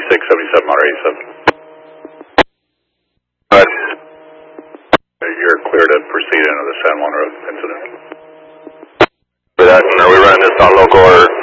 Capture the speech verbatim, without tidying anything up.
six seventy-seven Motor eighty-seven. Alright. You're clear to proceed into the San Juan Road incident. For that, and are we running this on local or